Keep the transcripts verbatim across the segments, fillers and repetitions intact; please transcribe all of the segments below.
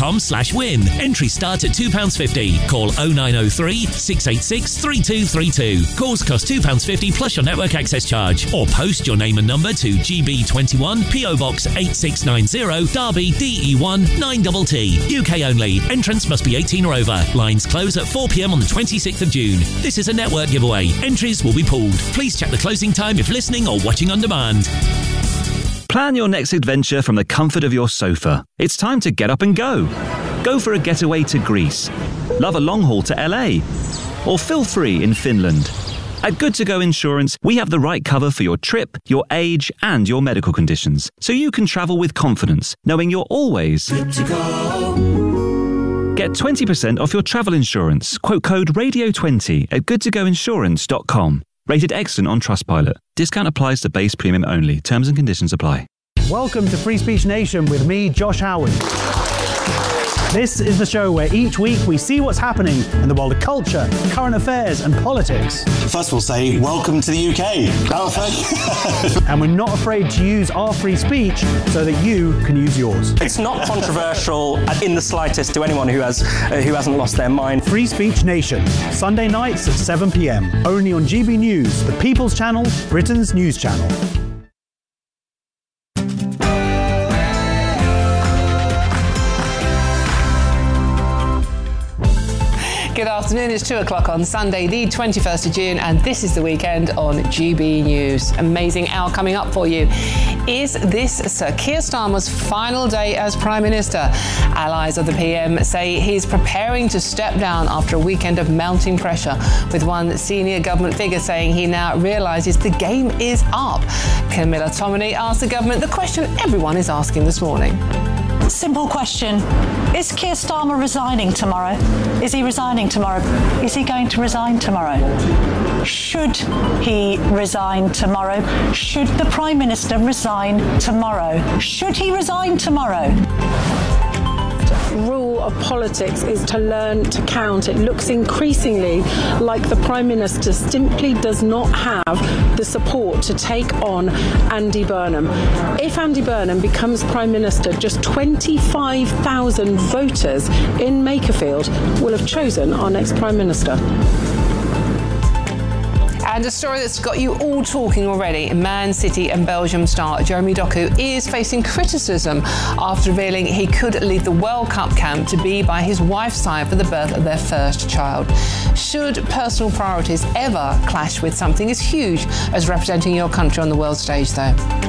com slash win. Entries start at two pounds fifty. Call oh nine oh three, six eight six, three two three two. Calls cost two pounds fifty plus your network access charge. Or post your name and number to G B twenty-one, P O Box eight six nine zero, Derby D E one nine T T. U K only. Entrance must be eighteen or over. Lines close at four p.m. on the twenty-sixth of June. This is a network giveaway. Entries will be pulled. Please check the closing time if listening or watching on demand. Plan your next adventure from the comfort of your sofa. It's time to get up and go. Go for a getaway to Greece. Love a long haul to L A. Or feel free in Finland. At Good To Go Insurance, we have the right cover for your trip, your age, and your medical conditions, so you can travel with confidence, knowing you're always good to go. Get twenty percent off your travel insurance. Quote code radio twenty at good to go insurance dot com. Rated excellent on Trustpilot. Discount applies to base premium only. Terms and conditions apply. Welcome to Free Speech Nation with me, Josh Howard. This is the show where each week we see what's happening in the world of culture, current affairs and politics. First we'll say, welcome to the U K. Oh, thank you. And we're not afraid to use our free speech so that you can use yours. It's not controversial in the slightest to anyone who, has, uh, who hasn't lost their mind. Free Speech Nation, Sunday nights at seven p.m. Only on G B News, the People's Channel, Britain's news channel. Good afternoon, it's two o'clock on Sunday, the twenty-first of June, and this is the weekend on G B News. Amazing hour coming up for you. Is this Sir Keir Starmer's final day as Prime Minister? Allies of the P M say he's preparing to step down after a weekend of mounting pressure, with one senior government figure saying he now realises the game is up. Camilla Tominey asked the government the question everyone is asking this morning. Simple question. Is Keir Starmer resigning tomorrow? Is he resigning tomorrow? Is he going to resign tomorrow? Should he resign tomorrow? Should the Prime Minister resign tomorrow? Should he resign tomorrow? Rule of politics is to learn to count. It looks increasingly like the Prime Minister simply does not have the support to take on Andy Burnham. If Andy Burnham becomes Prime Minister, just twenty-five thousand voters in Makerfield will have chosen our next Prime Minister. And a story that's got you all talking already. Man City and Belgium star Jeremy Doku is facing criticism after revealing he could leave the World Cup camp to be by his wife's side for the birth of their first child. Should personal priorities ever clash with something as huge as representing your country on the world stage, though?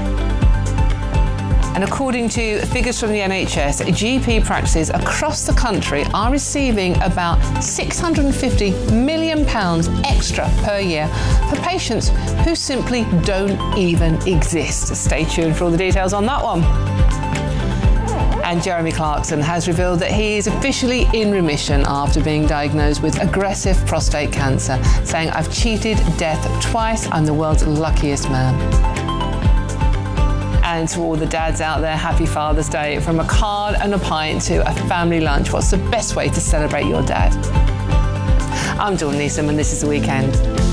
And according to figures from the N H S, G P practices across the country are receiving about six hundred fifty million pounds extra per year for patients who simply don't even exist. Stay tuned for all the details on that one. And Jeremy Clarkson has revealed that he is officially in remission after being diagnosed with aggressive prostate cancer, saying, "I've cheated death twice. I'm the world's luckiest man." And to all the dads out there, happy Father's Day. From a card and a pint to a family lunch, what's the best way to celebrate your dad? I'm Dawn Neeson and this is The Weekend.